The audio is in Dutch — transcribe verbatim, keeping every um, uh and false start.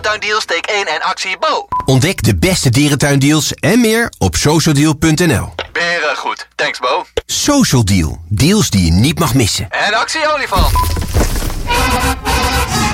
dierentuindeals, steek één en actie Bo. Ontdek de beste dierentuindeals en meer op socialdeal punt n l. Beren goed. Thanks Bo. Social Deal. Deals die je niet mag missen. En actie olifant.